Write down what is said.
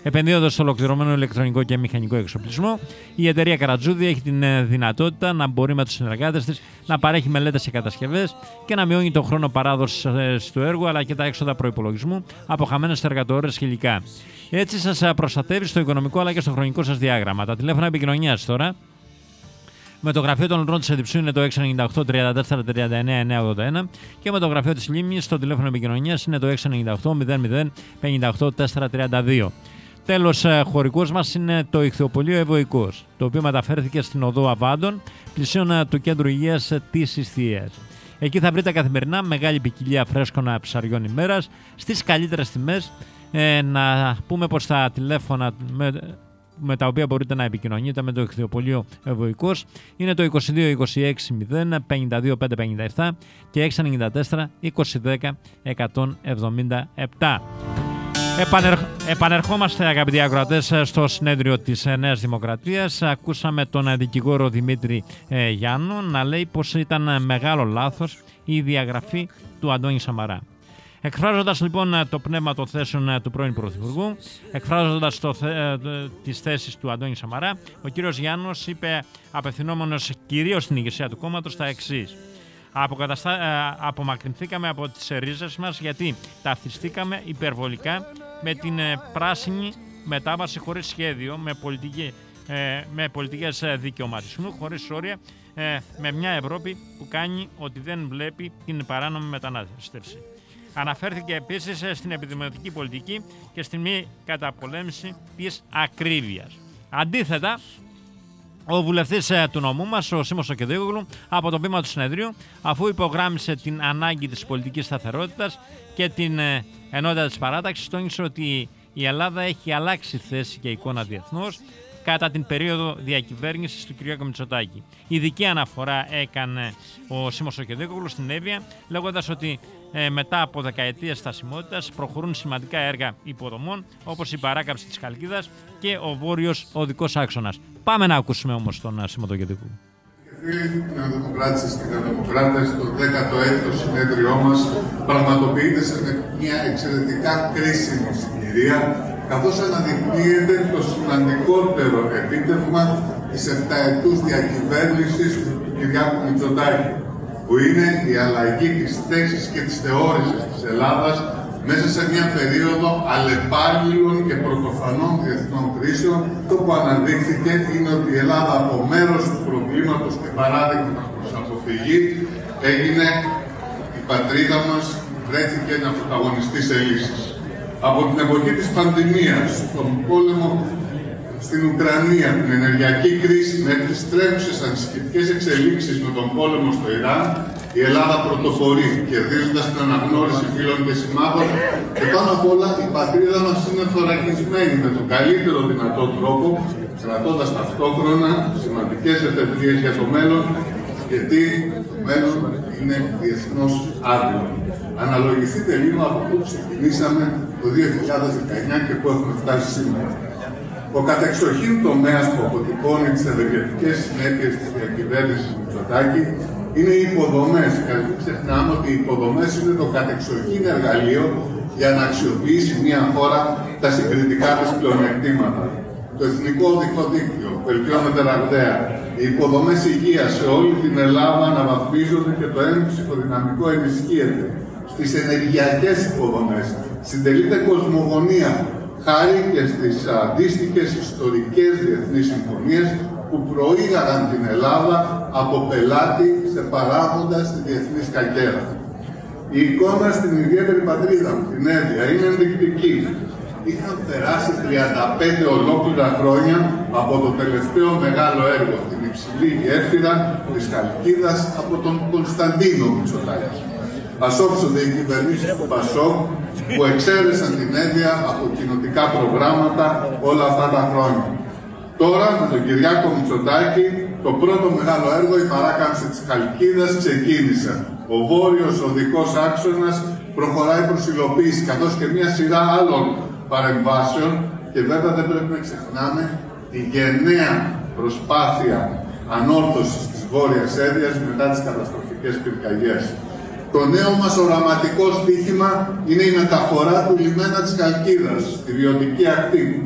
Επενδύοντας στο ολοκληρωμένο ηλεκτρονικό και μηχανικό εξοπλισμό, η εταιρεία Καρατζούδη έχει την δυνατότητα να μπορεί με τους συνεργάτες της να παρέχει μελέτες και κατασκευές και να μειώνει τον χρόνο παράδοσης του έργου αλλά και τα έξοδα προϋπολογισμού από χαμένες εργατόρες και υλικά. Έτσι σας προστατεύει στο οικονομικό αλλά και στο χρονικό σας διάγραμμα. Τα τηλέφωνα επικοινωνίας τώρα. Με το γραφείο των Λρών της Εδιψού είναι το 698 34 39 981 και με το γραφείο της Λίμνης το τηλέφωνο επικοινωνίας είναι το 698 00 58 432. Τέλος, χωρικός μας είναι το Ιχθυοπωλείο Ευωικός, το οποίο μεταφέρθηκε στην οδό Αβάντων, πλησίον του κέντρου υγείας της Ιστίας. Εκεί θα βρείτε καθημερινά μεγάλη ποικιλία φρέσκων ψαριών ημέρας στις καλύτερες τιμές. Να πούμε πως τα τηλέφωνα με τα οποία μπορείτε να επικοινωνείτε με το Ιχθυοπωλείο Ευωικός είναι το 22 26 0 52 557 και 694 2010 177. Επανερχόμαστε, αγαπητοί ακροατές, στο συνέδριο της Νέας Δημοκρατίας. Ακούσαμε τον δικηγόρο Δημήτρη Γιάννου να λέει πως ήταν μεγάλο λάθος η διαγραφή του Αντώνη Σαμαρά. Εκφράζοντας λοιπόν το πνεύμα των θέσεων του πρώην Πρωθυπουργού, εκφράζοντας τις θέσεις του Αντώνη Σαμαρά, ο κύριος Γιάννος είπε, απευθυνόμενος κυρίως στην ηγεσία του κόμματος, τα εξής. Απομακρυνθήκαμε από τις ρίζες μας γιατί ταυτιστήκαμε υπερβολικά με την πράσινη μετάβαση χωρίς σχέδιο, με πολιτικές δικαιωματισμού, χωρίς όρια, με μια Ευρώπη που κάνει ότι δεν βλέπει την παράνομη μετανάστευση. Αναφέρθηκε επίσης στην επιδημιωτική πολιτική και στην μη καταπολέμηση της ακρίβειας. Αντίθετα, ο βουλευτής του νομού μας, ο Σίμος Οκεδίγογλου, από το βήμα του συνεδρίου, αφού υπογράμμισε την ανάγκη της πολιτικής σταθερότητας και την ενότητα της παράταξης, τόνισε ότι η Ελλάδα έχει αλλάξει θέση και εικόνα διεθνώς κατά την περίοδο διακυβέρνησης του κ. Μητσοτάκη. Ειδική αναφορά έκανε ο Σίμος Οκεδίγογλου στην Εύβοια, λέγοντας ότι μετά από δεκαετίες στασιμότητας προχωρούν σημαντικά έργα υποδομών, όπως η παράκαμψη της Χαλκίδας και ο βόρειος οδικός άξονας. Πάμε να ακούσουμε όμως τον Σίμο Οκεδίγογλου. Φίλοι νεοδημοκράτες και νεοδημοκράτες, το 16ο συνέδριό μας πραγματοποιείται σε μια εξαιρετικά κρίσιμη συγκυρία, καθώς αναδεικνύεται το σημαντικότερο επίτευγμα της 7ετούς διακυβέρνησης του Κυριάκου Μητσοτάκη, που είναι η αλλαγή της θέσης και της θεώρησης της Ελλάδας μέσα σε μια περίοδο αλλεπάλληλων και πρωτοφανών διεθνών κρίσεων. Το που αναδείχθηκε είναι ότι η Ελλάδα από μέρος του προβλήματος και παράδειγμα προς αποφυγή έγινε η πατρίδα μας, βρέθηκε να πρωταγωνιστεί σε λύσεις. Από την εποχή της πανδημίας, τον πόλεμο στην Ουκρανία, την ενεργειακή κρίση μέχρι τις τρέχουσες ανησυχητικές εξελίξεις με τον πόλεμο στο Ιράν, η Ελλάδα πρωτοπορεί, κερδίζοντας την αναγνώριση φίλων και συμμάχων και πάνω απ' όλα η πατρίδα μας είναι θωρακισμένη με τον καλύτερο δυνατό τρόπο, κρατώντας ταυτόχρονα σημαντικές εφεδρίες για το μέλλον, γιατί το μέλλον είναι διεθνώς άδειο. Αναλογιστείτε λίγο από πού ξεκινήσαμε το 2019 και πού έχουμε φτάσει σήμερα. Ο κατεξοχήν τομέας που αποτυπώνει τις ενεργειακές συνέπειες της διακυβέρνησης Μητσοτάκη είναι οι υποδομές. Και μην ξεχνάμε ότι οι υποδομές είναι το κατεξοχήν εργαλείο για να αξιοποιήσει μια χώρα τα συγκριτικά της πλεονεκτήματα. Το εθνικό οδικό δίκτυο βελτιώνεται ραγδαία. Οι υποδομές υγείας σε όλη την Ελλάδα αναβαθμίζονται και το έμψυχο δυναμικό ενισχύεται. Στις ενεργειακές υποδομές συντελείται κοσμογονία, χάρη και στις αντίστοιχες ιστορικές διεθνείς συμφωνίες που προήγαγαν την Ελλάδα από πελάτη σε παράγοντα στη διεθνή σκακέρα. Η εικόνα στην ιδιαίτερη πατρίδα μου, την Εύβοια, είναι ενδεικτική. Είχαν περάσει 35 ολόκληρα χρόνια από το τελευταίο μεγάλο έργο, την υψηλή γέφυρα της Χαλκίδας από τον Κωνσταντίνο Μητσοτάκη. Ασόψονται οι κυβερνήσεις του Πασόκ που εξαίρεσαν την Εύβοια από κοινοτικά προγράμματα όλα αυτά τα χρόνια. Τώρα με τον Κυριάκο Μητσοτάκη το πρώτο μεγάλο έργο, η παράκαμψη της Χαλκίδας, ξεκίνησε. Ο βόρειος οδικός άξονας προχωράει προς υλοποίηση, καθώς και μια σειρά άλλων παρεμβάσεων και βέβαια δεν πρέπει να ξεχνάμε τη γενναία προσπάθεια ανόρθωσης της Βόρειας Εύβοιας μετά τις καταστροφικές πυρκαγιές. Το νέο μας οραματικό στίχημα είναι η μεταφορά του λιμένα της Χαλκίδας στη βιωτική ακτή.